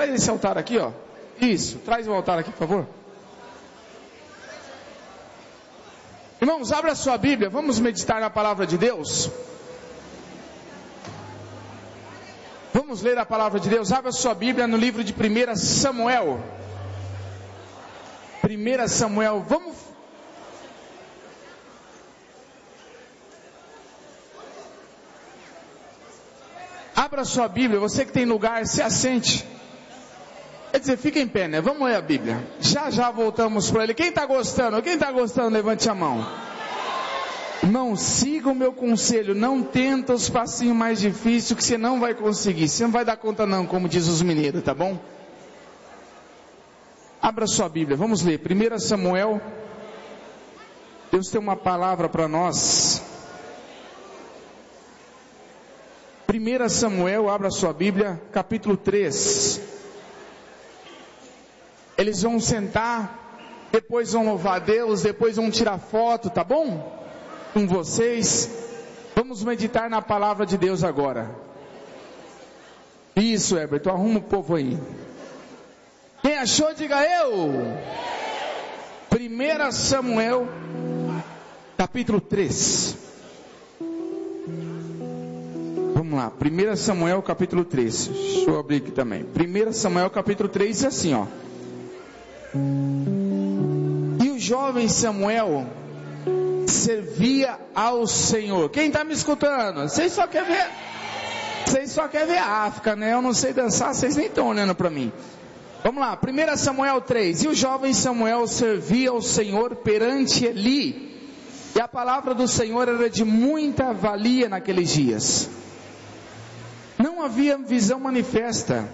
traz esse altar aqui, ó. Isso, traz o altar aqui, por favor. Irmãos, abra a sua Bíblia, vamos meditar na palavra de Deus. Vamos ler a palavra de Deus. Abra a sua Bíblia no livro de 1 Samuel. 1 Samuel, vamos... Abra a sua Bíblia, você que tem lugar, se assente. Quer dizer, fica em pé, né? Vamos ler a Bíblia. Já voltamos para ele. Quem está gostando? Quem está gostando, levante a mão. Irmão, siga o meu conselho. Não tenta os passinhos mais difíceis, que você não vai conseguir. Você não vai dar conta não, como diz os mineiros, tá bom? Abra sua Bíblia, vamos ler. 1 Samuel. Deus tem uma palavra para nós. 1 Samuel, abra sua Bíblia, capítulo 3. Eles vão sentar, depois vão louvar a Deus, depois vão tirar foto, tá bom? Com vocês. Vamos meditar na palavra de Deus agora. Isso, Heberto, arruma o povo aí. Quem achou, diga eu. 1 Samuel, capítulo 3. Vamos lá, 1 Samuel, capítulo 3. Deixa eu abrir aqui também. 1 Samuel, capítulo 3, diz assim, ó. E o jovem Samuel servia ao Senhor. Quem está me escutando? Vocês só querem ver a África, né? Eu não sei dançar, vocês nem estão olhando para mim. Vamos lá, 1 Samuel 3. E o jovem Samuel servia ao Senhor perante Eli. E a palavra do Senhor era de muita valia naqueles dias. Não havia visão manifesta.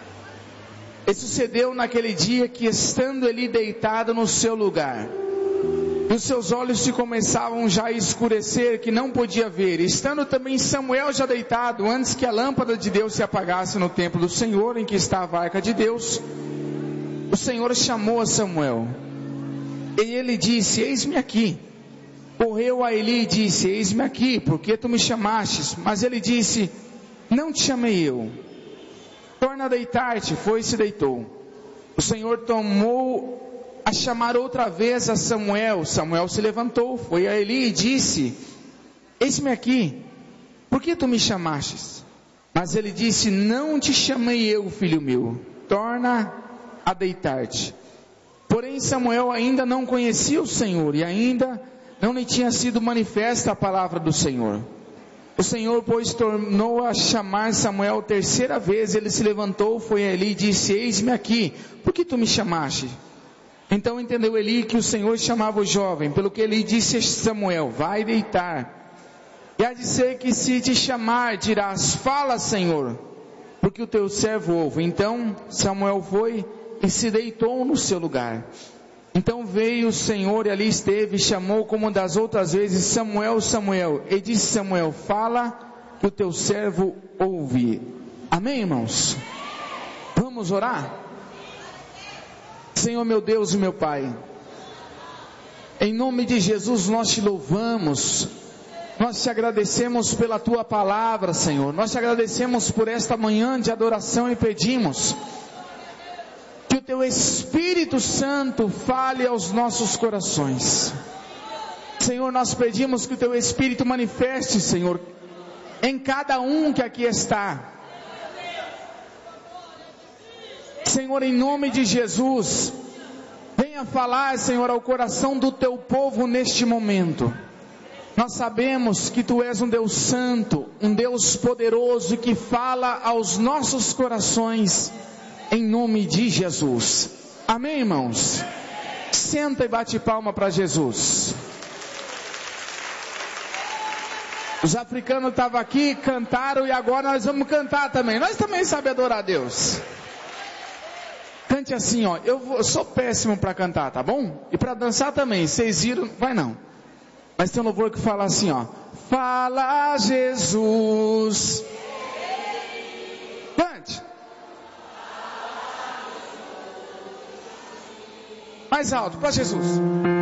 E sucedeu naquele dia que, estando Eli deitado no seu lugar, e os seus olhos se começavam já a escurecer, que não podia ver, estando também Samuel já deitado, antes que a lâmpada de Deus se apagasse no templo do Senhor, em que estava a arca de Deus, o Senhor chamou a Samuel, e ele disse: eis-me aqui. Correu a Eli e disse: eis-me aqui, porque tu me chamastes? Mas ele disse: não te chamei eu. Torna a deitar-te. Foi e se deitou. O Senhor tomou a chamar outra vez a Samuel. Samuel se levantou, foi a Eli e disse: eis-me aqui, por que tu me chamastes? Mas ele disse: não te chamei eu, filho meu, torna a deitar-te. Porém Samuel ainda não conhecia o Senhor, e ainda não lhe tinha sido manifesta a palavra do Senhor. O Senhor, pois, tornou a chamar Samuel terceira vez. Ele se levantou, foi a Eli e disse: eis-me aqui, por que tu me chamaste? Então entendeu Eli que o Senhor chamava o jovem, pelo que Eli disse a Samuel: vai deitar. E há de ser que, se te chamar, dirás: fala, Senhor, porque o teu servo ouve. Então Samuel foi e se deitou no seu lugar. Então veio o Senhor e ali esteve, e chamou como das outras vezes: Samuel, Samuel. E disse Samuel: fala, que o teu servo ouve. Amém, irmãos? Vamos orar? Senhor, meu Deus e meu Pai, em nome de Jesus nós te louvamos, nós te agradecemos pela tua palavra, Senhor. Nós te agradecemos por esta manhã de adoração e pedimos que o teu Espírito Santo fale aos nossos corações. Senhor, nós pedimos que o teu Espírito manifeste, Senhor, em cada um que aqui está. Senhor, em nome de Jesus, venha falar, Senhor, ao coração do teu povo neste momento. Nós sabemos que tu és um Deus santo, um Deus poderoso, que fala aos nossos corações, em nome de Jesus. Amém, irmãos? Senta e bate palma para Jesus. Os africanos estavam aqui, cantaram, e agora nós vamos cantar também. Nós também sabemos adorar a Deus. Cante assim, ó. Eu sou péssimo para cantar, tá bom? E para dançar também. Vocês viram? Vai não. Mas tem um louvor que fala assim, ó. Fala, Jesus. Cante. Mais alto, para Jesus.